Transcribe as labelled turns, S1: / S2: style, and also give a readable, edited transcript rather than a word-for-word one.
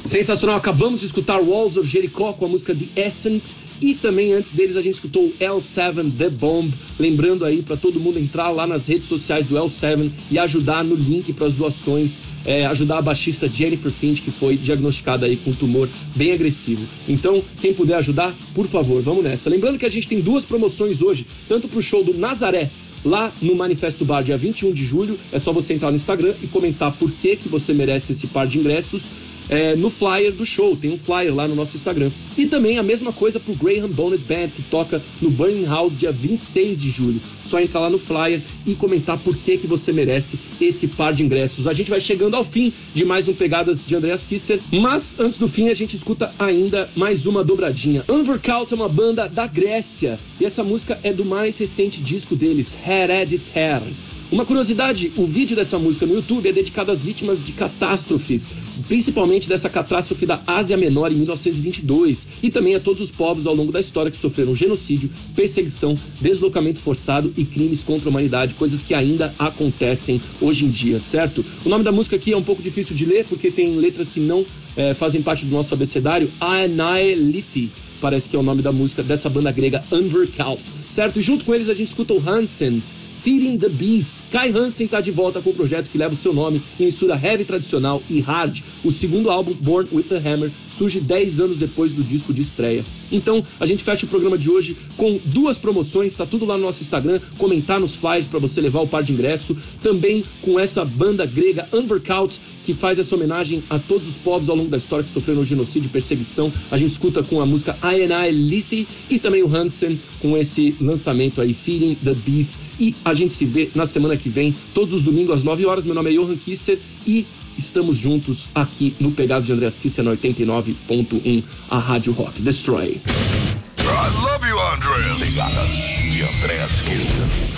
S1: Sensacional, acabamos de escutar Walls of Jericho com a música The Ascent. E também antes deles a gente escutou o L7 The Bomb. Lembrando aí para todo mundo entrar lá nas redes sociais do L7 e ajudar no link para as doações, ajudar a baixista Jennifer Finch, que foi diagnosticada aí com um tumor bem agressivo. Então, quem puder ajudar, por favor, vamos nessa. Lembrando que a gente tem duas promoções hoje, tanto pro show do Nazaré, lá no Manifesto Bar, dia 21 de julho. É só você entrar no Instagram e comentar por que você merece esse par de ingressos. No flyer do show, tem um flyer lá no nosso Instagram. E também a mesma coisa pro Graham Bonnet Band, que toca no Burning House dia 26 de julho. Só entrar lá no flyer e comentar por que você merece esse par de ingressos. A gente vai chegando ao fim de mais um Pegadas de Andreas Kisser, mas antes do fim a gente escuta ainda mais uma dobradinha. Unverkalt é uma banda da Grécia e essa música é do mais recente disco deles, Hereditary. Uma curiosidade, o vídeo dessa música no YouTube é dedicado às vítimas de catástrofes, principalmente dessa catástrofe da Ásia Menor em 1922, e também a todos os povos ao longo da história que sofreram genocídio, perseguição, deslocamento forçado e crimes contra a humanidade, coisas que ainda acontecem hoje em dia, certo? O nome da música aqui é um pouco difícil de ler, porque tem letras que não fazem parte do nosso abecedário. Aenaeliti parece que é o nome da música dessa banda grega Unverkalt, certo? E junto com eles a gente escuta o Hansen, Feeding the Beast. Kai Hansen está de volta com o projeto que leva o seu nome em mistura heavy tradicional e hard. O segundo álbum, Born with a Hammer, surge 10 anos depois do disco de estreia. Então, a gente fecha o programa de hoje com duas promoções, tá tudo lá no nosso Instagram, comentar nos flyers para você levar o par de ingresso, também com essa banda grega Unverkalt, que faz essa homenagem a todos os povos ao longo da história que sofreram genocídio e perseguição. A gente escuta com a música Aenaeliti e também o Hansen com esse lançamento aí, Feeding the Beast. E a gente se vê na semana que vem, todos os domingos às 9 horas. Meu nome é Johan Kisser e estamos juntos aqui no Pegados de Andreas Kisser na 89.1, a Rádio Rock Destroy.
S2: I love you, Andreas. Pegadas de Andreas Kisser.